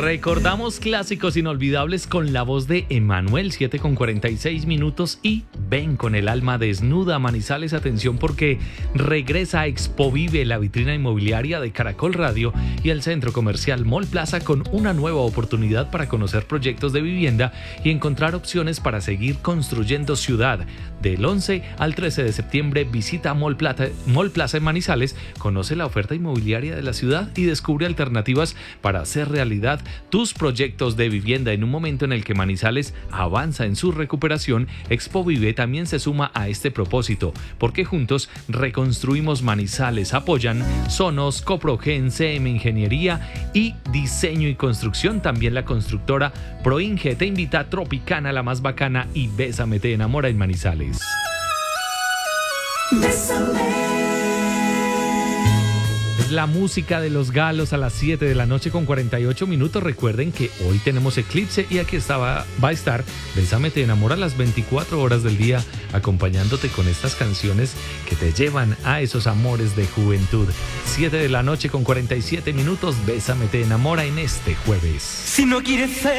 Recordamos clásicos inolvidables con la voz de Emanuel, 7:46 y ven con el alma desnuda. Manizales, atención porque regresa a Expo Vive, la vitrina inmobiliaria de Caracol Radio y el centro comercial Mall Plaza, con una nueva oportunidad para conocer proyectos de vivienda y encontrar opciones para seguir construyendo ciudad. Del 11 al 13 de septiembre visita Mall Plaza en Manizales, conoce la oferta inmobiliaria de la ciudad y descubre alternativas para hacer realidad tus proyectos de vivienda. En un momento en el que Manizales avanza en su recuperación, Expo Vive también se suma a este propósito, porque juntos reconstruimos Manizales. Apoyan Sonos, Coprogen, CM Ingeniería y Diseño y Construcción. También la constructora Proinge te invita a Tropicana, la más bacana, y Bésame te enamora en Manizales. Es la música de Los Galos a las 7:48 PM. Recuerden que hoy tenemos eclipse y aquí va a estar Bésame te enamora las 24 horas del día, acompañándote con estas canciones que te llevan a esos amores de juventud. 7:47 PM, Bésame te enamora en este jueves. Si no quieres ser